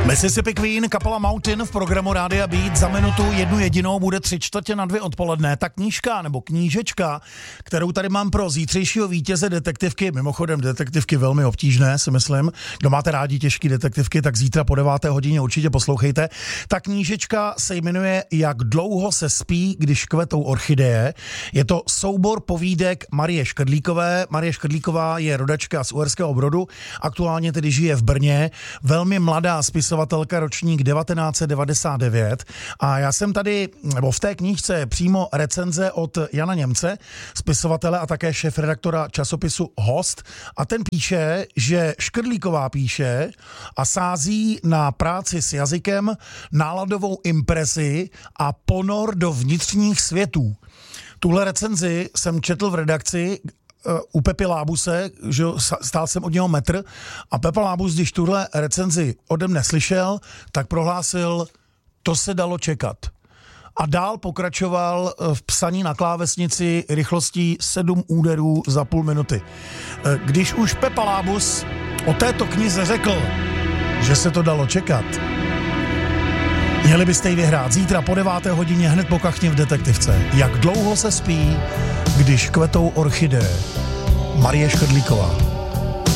Mississippi Queen, kapela Mountain v programu Rádia Beat. Za minutu jednu jedinou bude 3:45 odpoledne. Ta knížka nebo knížečka, kterou tady mám pro zítřejšího vítěze detektivky, mimochodem detektivky velmi obtížné, si myslím. Kdo máte rádi těžké detektivky, tak zítra po 9. hodině určitě poslouchejte. Ta knížečka se jmenuje Jak dlouho se spí, když kvetou orchideje. Je to soubor povídek Marie Škedlíkové. Marie Škedlíková je rodačka z Uherského Brodu, aktuálně tedy žije v Brně. Velmi mladá spisovatelka, ročník 1999. A já jsem tady, nebo v té knížce přímo recenze od Jana Němce, spisovatele a také šéfredaktora časopisu Host. A ten píše, že Škedlíková píše a sází na práci s jazykem, náladovou impresi a ponor do vnitřních světů. Tuhle recenzi jsem četl v redakci u Pepy Lábuse, že stál jsem od něho metr a Pepa Lábus, když tuhle recenzi ode mne slyšel, tak prohlásil, to se dalo čekat. A dál pokračoval v psaní na klávesnici rychlostí 7 úderů za půl minuty. Když už Pepa Lábus o této knize řekl, že se to dalo čekat, měli byste ji vyhrát zítra po 9. hodině hned po kachně v detektivce. Jak dlouho se spí, když kvetou orchideje? Marie Škedlíková.